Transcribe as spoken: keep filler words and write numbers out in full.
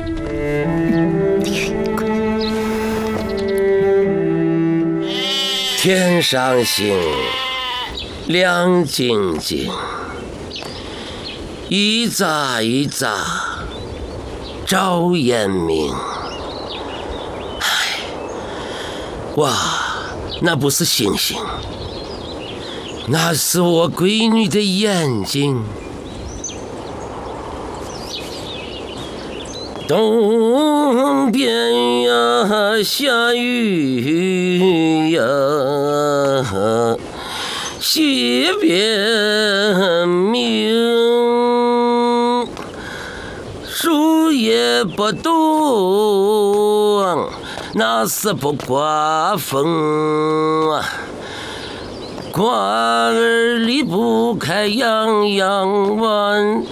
天上星，亮晶晶，一眨一眨照眼明。唉，哇，那不是星星，那是我闺女的眼睛。东边呀下雨呀，西边明，树叶不动，那是不刮风啊。瓜儿离不开洋洋湾。